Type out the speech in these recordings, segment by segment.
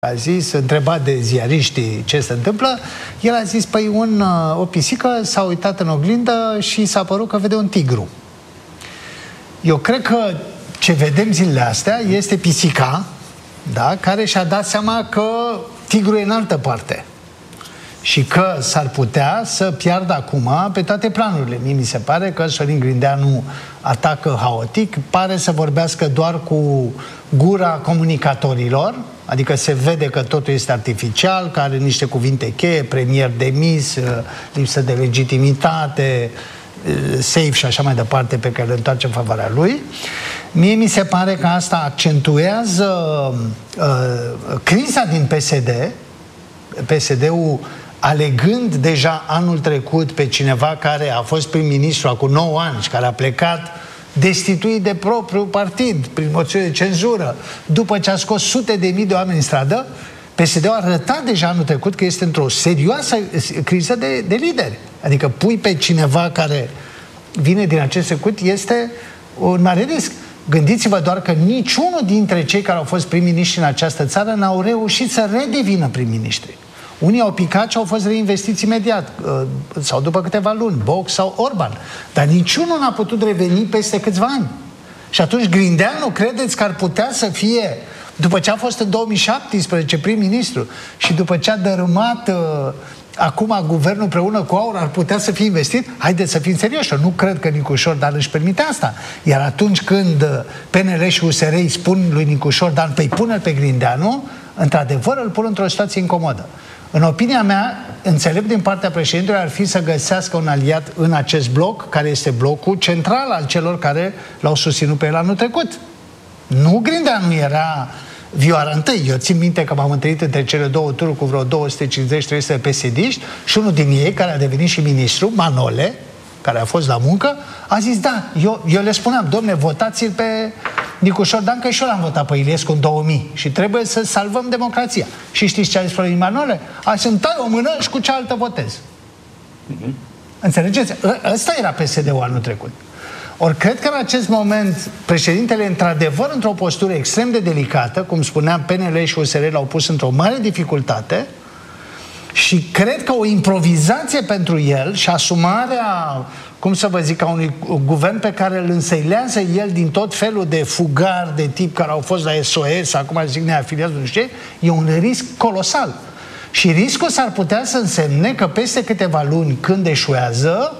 a zis, întrebat de ziariștii ce se întâmplă, el a zis, păi o pisică s-a uitat în oglindă și s-a părut că vede un tigru. Eu cred că ce vedem zilele astea este pisica, da, care și-a dat seama că tigru e în altă parte și că s-ar putea să piardă acum pe toate planurile. Mie mi se pare că Sorin Grindeanu atacă haotic, pare să vorbească doar cu gura comunicatorilor, adică se vede că totul este artificial, că are niște cuvinte cheie, premier demis, lipsă de legitimitate, safe și așa mai departe, pe care le întoarce în favoarea lui. Mie mi se pare că asta accentuează criza din PSD, PSD-ul alegând deja anul trecut pe cineva care a fost prim-ministru acum 9 ani și care a plecat destituit de propriul partid prin moțiune de cenzură, după ce a scos sute de mii de oameni în stradă, PSD-ul a arătat deja anul trecut că este într-o serioasă criză de lideri. Adică pui pe cineva care vine din acest trecut, este un mare risc. Gândiți-vă doar că niciunul dintre cei care au fost prim-miniștri în această țară n-au reușit să redevină prim-miniștri. Unii au picat și au fost reinvestiți imediat, sau după câteva luni, Boc sau Orban. Dar niciunul n-a putut reveni peste câțiva ani. Și atunci Grindeanu, credeți că ar putea să fie, după ce a fost în 2017 prim-ministru și după ce a dărâmat acum guvernul împreună cu AUR, ar putea să fie investit? Haideți să fim serioși, nu cred că Nicu Șordan își permite asta. Iar atunci când PNL și USR îi spun lui Nicu Șordan, păi pune-l pe Grindeanu, într-adevăr îl pun într-o situație incomodă. În opinia mea, înțelept din partea președintelui ar fi să găsească un aliat în acest bloc, care este blocul central al celor care l-au susținut pe el anul trecut. Nu Grindeanu era vioara întâi. Eu țin minte că m-am întâlnit între cele două tururi cu vreo 250-300 de PSD-iști și unul din ei, care a devenit și ministru, Manole, care a fost la muncă, a zis, da, eu le spuneam, domne, votați-l pe Nicu Șordan, că și eu l-am votat pe Iliescu în 2000 și trebuie să salvăm democrația. Și știți ce a zis Florin Manole? A zis, îmi tai o mână și cu cealaltă votez. Înțelegeți? Ăsta era PSD-ul anul trecut. Ori cred că în acest moment președintele, într-adevăr, într-o postură extrem de delicată, cum spuneam, PNL și USR l-au pus într-o mare dificultate și cred că o improvizație pentru el și asumarea, cum să vă zic, a unui guvern pe care îl însăilează el din tot felul de fugari de tip care au fost la SOS, acum zic neafiliați, nu știu ce, e un risc colosal. Și riscul s-ar putea să însemne că peste câteva luni, când eșuează,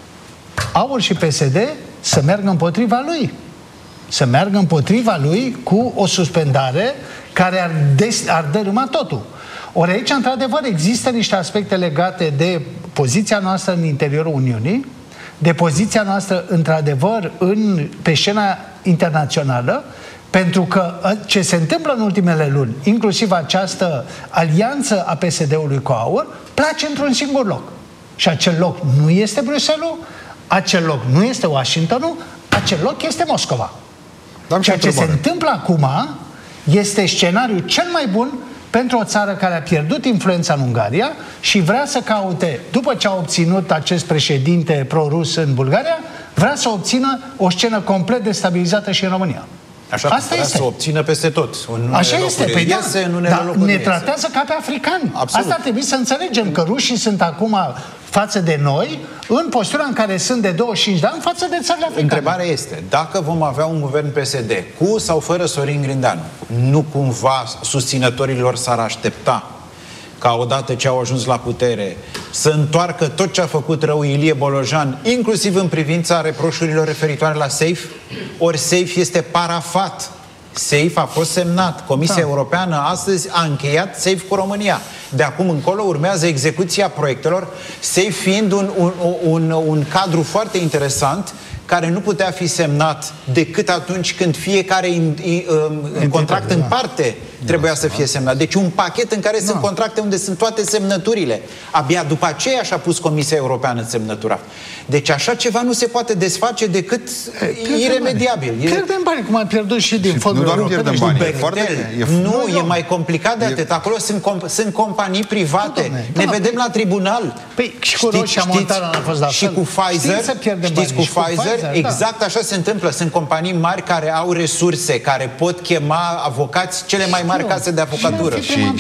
AUR și PSD să meargă împotriva lui. Să meargă împotriva lui cu o suspendare care ar dărâma totul. Ori aici, într-adevăr, există niște aspecte legate de poziția noastră în interiorul Uniunii, de poziția noastră, într-adevăr, pe scena internațională, pentru că ce se întâmplă în ultimele luni, inclusiv această alianță a PSD-ului cu AUR, place într-un singur loc. Și acel loc nu este Bruxelles-ul, acel loc nu este Washingtonul, acel loc este Moscova. Ceea ce se întâmplă acum este scenariul cel mai bun pentru o țară care a pierdut influența în Ungaria și vrea să caute, după ce a obținut acest președinte pro-rus în Bulgaria, vrea să obțină o scenă complet destabilizată și în România. Așa asta este. Să obțină peste tot. Așa este. Păi da, ne tratează ca pe africani. Absolut. Asta ar trebui să înțelegem, că rușii sunt acum față de noi în postura în care sunt de 25 de ani față de țările africane. Întrebarea este, dacă vom avea un guvern PSD cu sau fără Sorin Grindeanu, nu cumva susținătorilor s-ar aștepta ca odată ce au ajuns la putere să întoarcă tot ce a făcut rău Ilie Bolojan, inclusiv în privința reproșurilor referitoare la SAFE? Ori SAFE este parafat. SAFE a fost semnat. Comisia Europeană astăzi a încheiat SAFE cu România. De acum încolo urmează execuția proiectelor, SAFE fiind un cadru foarte interesant care nu putea fi semnat decât atunci când fiecare contract în parte trebuia să fie semnat. Deci un pachet în care sunt contracte unde sunt toate semnăturile. Abia după aceea și-a pus Comisia Europeană semnătura. Deci așa ceva nu se poate desface decât iremediabil. Pierdem bani, cum am pierdut și din fondul european. Nu, e mai complicat de atât. Acolo sunt companii private. Ne vedem la tribunal. Păi și cu Roșia Montană a fost la fel. Și cu Pfizer, știți, cu Pfizer exact așa se întâmplă. Sunt companii mari care au resurse, care pot chema avocați cele mai mari case de avocatură.